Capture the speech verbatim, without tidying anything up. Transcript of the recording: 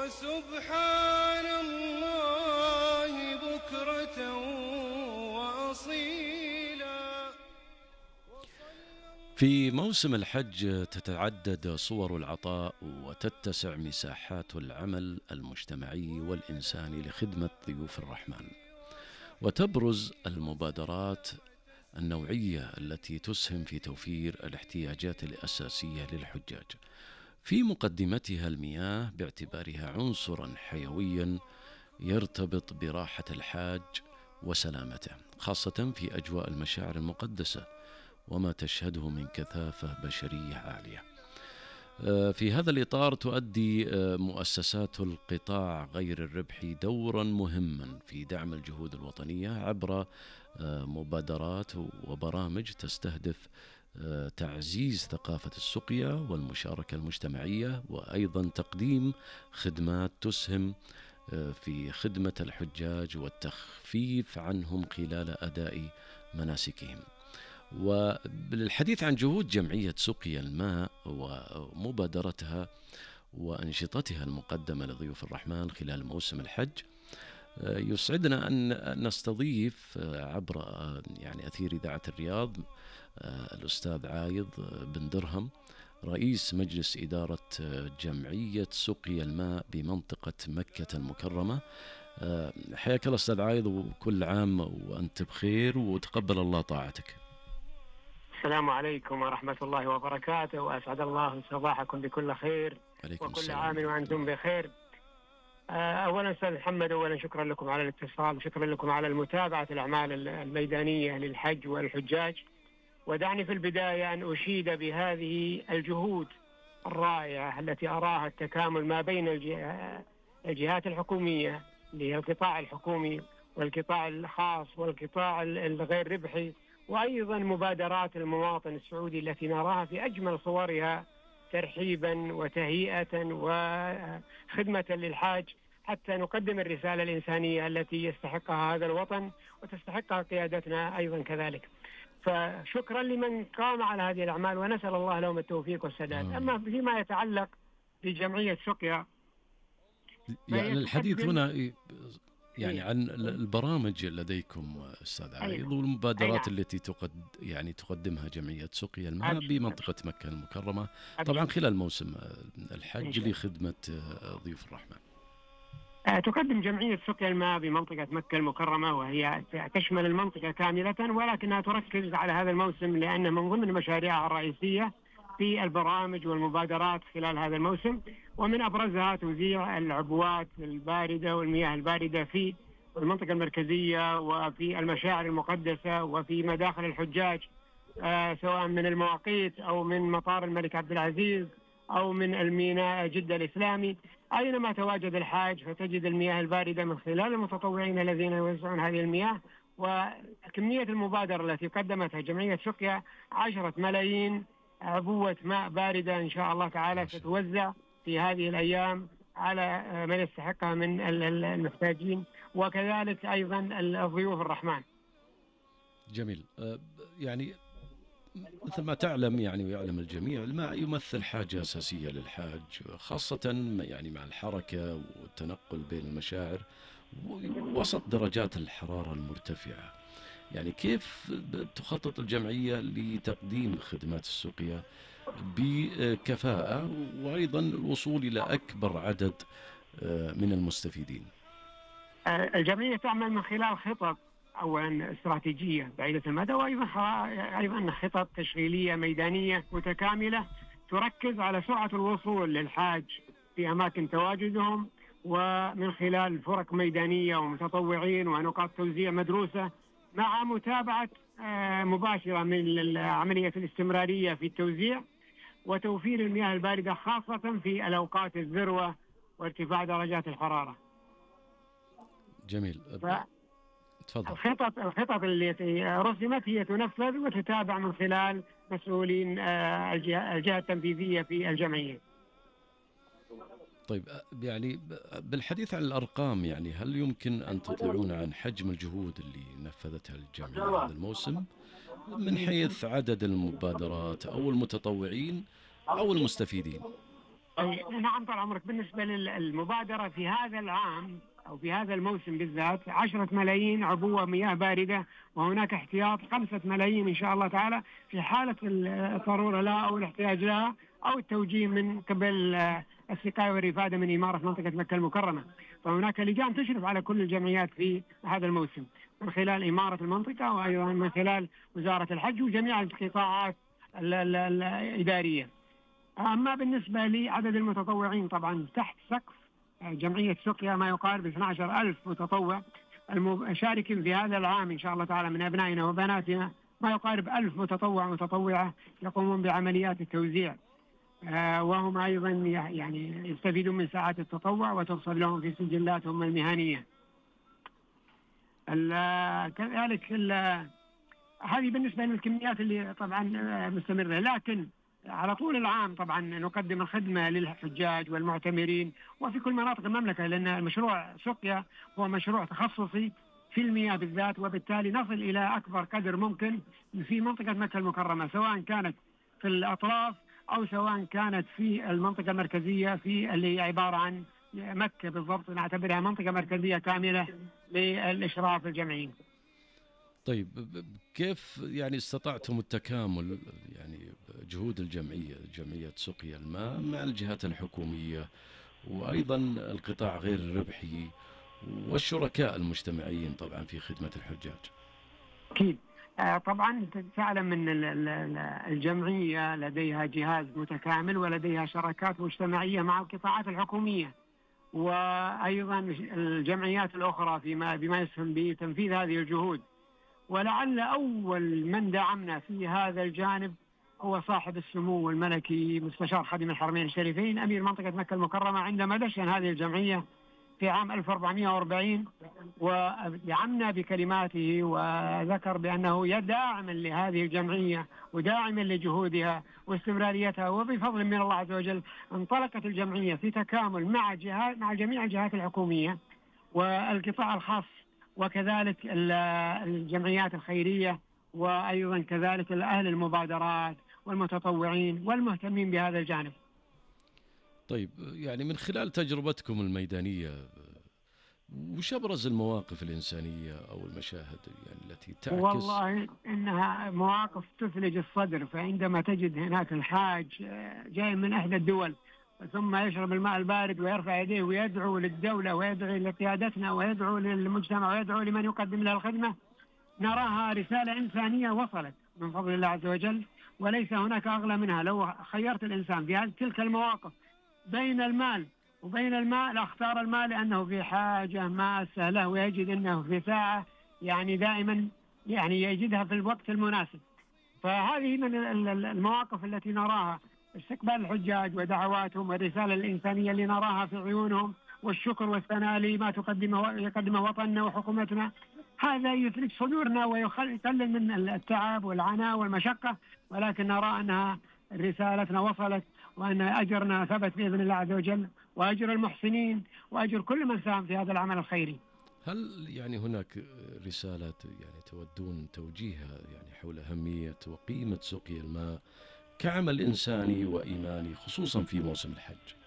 وسبحان الله بكرة وأصيلا. في موسم الحج تتعدد صور العطاء وتتسع مساحات العمل المجتمعي والإنساني لخدمة ضيوف الرحمن، وتبرز المبادرات النوعية التي تسهم في توفير الاحتياجات الأساسية للحجاج، في مقدمتها المياه باعتبارها عنصرا حيويا يرتبط براحة الحاج وسلامته، خاصة في أجواء المشاعر المقدسة وما تشهده من كثافة بشرية عالية. في هذا الإطار تؤدي مؤسسات القطاع غير الربحي دورا مهما في دعم الجهود الوطنية عبر مبادرات وبرامج تستهدف تعزيز ثقافة السقيا والمشاركة المجتمعية، وأيضا تقديم خدمات تسهم في خدمة الحجاج والتخفيف عنهم خلال أداء مناسكهم. وللحديث عن جهود جمعية سقيا الماء ومبادرتها وأنشطتها المقدمة لضيوف الرحمن خلال موسم الحج، يسعدنا أن نستضيف عبر يعني أثير إذاعة الرياض الأستاذ عايض بن درهم، رئيس مجلس إدارة جمعية سقيا الماء بمنطقة مكة المكرمة. حياك الله أستاذ عايض، وكل عام وأنت بخير وتقبل الله طاعتك. السلام عليكم ورحمة الله وبركاته، وأسعد الله صباحكم بكل خير وكل عام وأنتم بخير. أولا أستاذ محمد، أولا شكرا لكم على الاتصال، شكرا لكم على المتابعة الأعمال الميدانية للحج والحجاج. ودعني في البداية أن أشيد بهذه الجهود الرائعة التي أراها التكامل ما بين الجهات الحكومية للقطاع الحكومي والقطاع الخاص والقطاع الغير ربحي، وأيضا مبادرات المواطن السعودي التي نراها في أجمل صورها ترحيبا وتهيئة وخدمة للحاج، حتى نقدم الرسالة الإنسانية التي يستحقها هذا الوطن وتستحقها قيادتنا أيضا كذلك. فشكرا لمن قام على هذه الأعمال، ونسأل الله لهم التوفيق والسداد. أما فيما يتعلق بجمعية سقيا، يعني الحديث هنا يعني عن البرامج لديكم أستاذ عايض والمبادرات التي تقد يعني تقدمها جمعية سقيا الماء بمنطقة مكة المكرمة، طبعا خلال موسم الحج لخدمة ضيوف الرحمن. تقدم جمعية سقيا الماء بمنطقة مكة المكرمة، وهي تشمل المنطقة كاملة، ولكنها تركز على هذا الموسم لأن من ضمن مشاريعها الرئيسية في البرامج والمبادرات خلال هذا الموسم، ومن أبرزها توزيع العبوات الباردة والمياه الباردة في المنطقة المركزية وفي المشاعر المقدسة وفي مداخل الحجاج، آه سواء من المواقيت أو من مطار الملك عبد العزيز أو من الميناء جدة الإسلامي. أينما تواجد الحاج فتجد المياه الباردة من خلال المتطوعين الذين يوزعون هذه المياه. وكمية المبادرة التي قدمتها جمعية سقيا عشرة ملايين عبوة ماء باردة إن شاء الله تعالى ستوزع في هذه الأيام على من يستحقها من المحتاجين، وكذلك أيضا الضيوف الرحمن. جميل. يعني مثل ما تعلم يعني ويعلم الجميع، الماء يمثل حاجة أساسية للحاج، خاصة يعني مع الحركة والتنقل بين المشاعر وسط درجات الحرارة المرتفعة. يعني كيف تخطط الجمعية لتقديم خدمات السقيا بكفاءة وأيضا الوصول إلى أكبر عدد من المستفيدين؟ الجمعية تعمل من خلال خطط أولا استراتيجية بعيدة المدى، وأيضا أيضا خطط تشغيلية ميدانية متكاملة تركز على سرعة الوصول للحاج في أماكن تواجدهم، ومن خلال فرق ميدانية ومتطوعين ونقاط توزيع مدروسة، مع متابعة مباشرة من عملية الاستمرارية في التوزيع وتوفير المياه الباردة خاصة في الأوقات الذروة وارتفاع درجات الحرارة. جميل. ف... تفضل. الخطط الخطط التي رسمت هي تنفذ وتتابع من خلال مسؤولين الجهة, الجهة التنفيذية في الجمعية. طيب يعني بالحديث عن الأرقام، يعني هل يمكن أن تطلعونا عن حجم الجهود اللي نفذتها الجمعية هذا الموسم من حيث عدد المبادرات أو المتطوعين أو المستفيدين؟ نعم طال عمرك. بالنسبة للمبادرة في هذا العام أو في هذا الموسم بالذات عشرة ملايين عبوة مياه باردة، وهناك احتياط خمسة ملايين إن شاء الله تعالى في حالة الضرورة لها أو الاحتياج لها أو التوجيه من قبل السقاية والرفادة من إمارة منطقة مكة المكرمة. فهناك لجان تشرف على كل الجمعيات في هذا الموسم من خلال إمارة المنطقة وأيضا من خلال وزارة الحج وجميع القطاعات الإدارية. أما بالنسبة لعدد المتطوعين طبعا تحت سقف جمعية سقيا ما يقارب اثني عشر ألف متطوع المشاركين في هذا العام إن شاء الله تعالى من أبنائنا وبناتنا، ما يقارب ألف متطوع متطوعة يقومون بعمليات التوزيع، وهم أيضا يعني يستفيدون من ساعات التطوع وترصد لهم في سجلاتهم المهنية. كذلك هذه بالنسبة للكميات اللي طبعا مستمرة، لكن على طول العام طبعا نقدم الخدمة للحجاج والمعتمرين وفي كل مناطق المملكة، لأن المشروع سقيا هو مشروع تخصصي في المياه بالذات، وبالتالي نصل إلى أكبر قدر ممكن في منطقة مكة المكرمة سواء كانت في الأطراف أو سواء كانت في المنطقة المركزية في اللي هي عبارة عن مكة بالضبط، نعتبرها منطقة مركزية كاملة للإشراف الجمعي. طيب كيف يعني استطعتم التكامل يعني جهود الجمعية جمعية سقيا الماء مع الجهات الحكومية وأيضا القطاع غير الربحي والشركاء المجتمعيين طبعا في خدمة الحجاج؟ أكيد طبعا تعلم أن الجمعية لديها جهاز متكامل ولديها شراكات مجتمعية مع القطاعات الحكومية وأيضا الجمعيات الأخرى فيما بما يسهم بتنفيذ هذه الجهود. ولعل أول من دعمنا في هذا الجانب هو صاحب السمو الملكي مستشار خادم الحرمين الشريفين أمير منطقة مكة المكرمة عندما دشن هذه الجمعية في عام ألف وأربعمائة وأربعين، ودعمنا بكلماته وذكر بأنه داعما لهذه الجمعية وداعما لجهودها واستمراريتها، وبفضل من الله عز وجل انطلقت الجمعية في تكامل مع جهات مع جميع الجهات الحكومية والقطاع الخاص وكذلك الجمعيات الخيرية وأيضا كذلك أهل المبادرات والمتطوعين والمهتمين بهذا الجانب. طيب يعني من خلال تجربتكم الميدانية وش أبرز المواقف الإنسانية أو المشاهد يعني التي تعكس؟ والله إنها مواقف تثلج الصدر، فعندما تجد هناك الحاج جاي من إحدى الدول ثم يشرب الماء البارد ويرفع يديه ويدعو للدولة ويدعو لقيادتنا ويدعو للمجتمع ويدعو لمن يقدم له الخدمة، نراها رسالة إنسانية وصلت من فضل الله عز وجل، وليس هناك أغلى منها. لو خيرت الإنسان في تلك المواقف بين المال وبين الماء لاختار المال، لأنه في حاجة ماسة له ويجد أنه في ساعة يعني دائما يعني يجدها في الوقت المناسب. فهذه من المواقف التي نراها، استقبال الحجاج ودعواتهم والرسالة الإنسانية اللي نراها في عيونهم والشكر والثناء لما تقدمه يقدمه وطننا وحكومتنا، هذا يثلج صدورنا ويقلل من التعب والعناء والمشقة، ولكن نرى أنها رسالتنا وصلت وأن أجرنا ثبت بإذن الله عز وجل، وأجر المحسنين وأجر كل من ساهم في هذا العمل الخيري. هل يعني هناك رسالة يعني تودون توجيهها يعني حول أهمية وقيمة سقي الماء كعمل إنساني وإيماني خصوصا في موسم الحج؟